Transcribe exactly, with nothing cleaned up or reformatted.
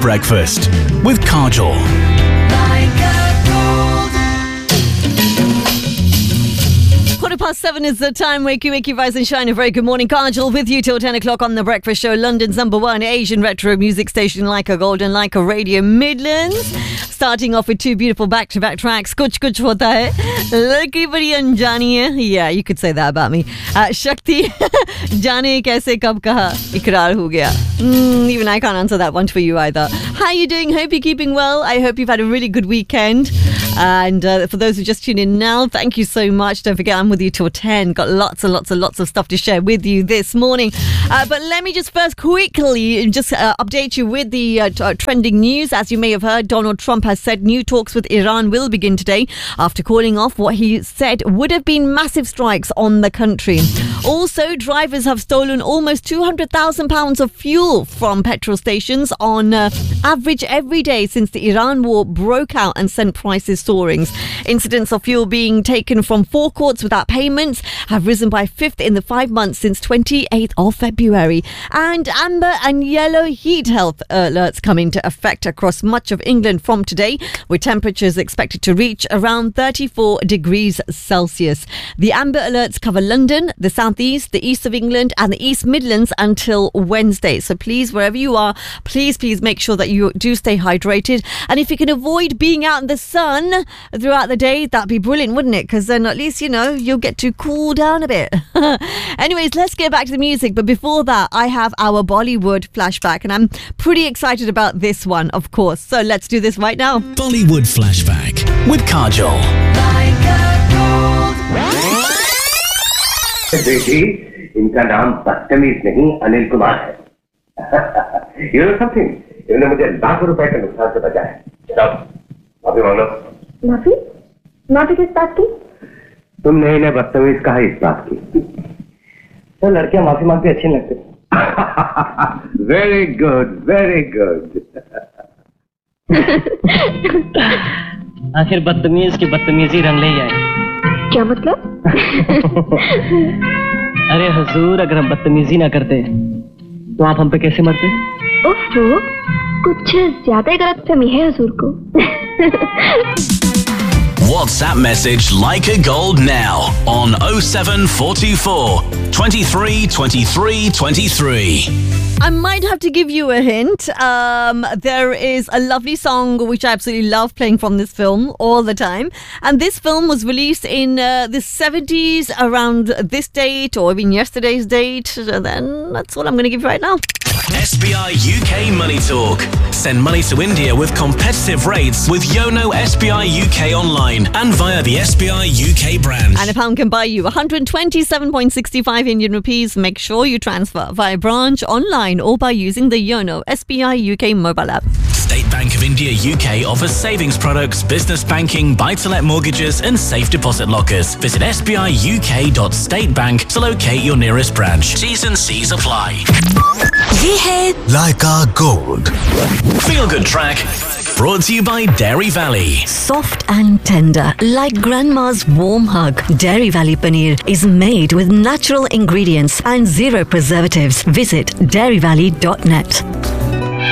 breakfast with Kajol. Quarter past seven is the time. Wakey, wakey, rise and shine. A very good morning. Kajol with you till ten o'clock on The Breakfast Show, London's number one Asian retro music station, like a Golden, like a Radio Midlands. Starting off with two beautiful back-to-back tracks. Kuch Kuch Hota Hai, Ladki Badi Anjani Hai. Yeah, you could say that about me. Uh, Shakti, Jaane Kaise Kab Kaha, Ikrar Ho Gaya. Mm, even I can't answer that one for you either. How are you doing? Hope you're keeping well. I hope you've had a really good weekend. And uh, for those who just tuned in now, thank you so much. Don't forget, I'm with you till ten. Got lots and lots and lots of stuff to share with you this morning. Uh, but let me just first quickly just uh, update you with the uh, t- uh, trending news. As you may have heard, Donald Trump has said new talks with Iran will begin today after calling off what he said would have been massive strikes on the country. Also, drivers have stolen almost two hundred thousand pounds of fuel from petrol stations on uh, average every day since the Iran war broke out and sent prices soaring. Incidents of fuel being taken from forecourts without payments have risen by a fifth in the five months since twenty-eighth of February. And amber and yellow heat health alerts come into effect across much of England from today, with temperatures expected to reach around thirty-four degrees Celsius. The amber alerts cover London, the southeast, the east of England and the East Midlands until Wednesday. So please, wherever you are, please, please make sure that you do stay hydrated. And if you can avoid being out in the sun throughout the day, that'd be brilliant, wouldn't it? Because then at least, you know, you'll get to cool down a bit. Anyways, let's get back to the music. But before that, I have our Bollywood flashback, and I'm pretty excited about this one, of course. So let's do this right now. Bollywood flashback with Kajol. बेटी, इनका नाम बदतमीज नहीं अनिल कुमार है। You know something? इन्होंने मुझे लाखों रुपए के नुकसान से बचाया। जाओ, माफी मांग लो। माफी? माफी किस बात की? तुमने इन्हें बदतमीज कहा इस बात की। तो लड़कियां माफी मांगती अच्छी लगती। Very good, very good. आखिर बदतमीज की बदतमीजी रंग ले आए। क्या मतलब? अरे हुजूर, अगर हम बदतमीजी ना करते तो आप हम पे कैसे मरते? ओहो, कुछ ज्यादा ही गलतफहमी है हुजूर को। WhatsApp message Like a Gold now on oh seven four two four, twenty-three, twenty-three, twenty-three. I might have to give you a hint. Um, there is a lovely song which I absolutely love playing from this film all the time. And this film was released in uh, the seventies around this date or even yesterday's date. And then that's what I'm going to give you right now. S B I U K Money Talk. Send money to India with competitive rates with Yono S B I U K online and via the S B I U K branch. And a pound can buy you one hundred twenty-seven point six five Indian rupees. Make sure you transfer via branch, online or by using the Yono S B I U K mobile app. State Bank of India U K offers savings products, business banking, buy-to-let mortgages and safe deposit lockers. Visit s b i u k dot state bank to locate your nearest branch. T's and C's apply. ये है Like a Gold. Feel good track. Brought to you by Dairy Valley. Soft and tender, like grandma's warm hug. Dairy Valley Paneer is made with natural ingredients and zero preservatives. Visit dairy valley dot net.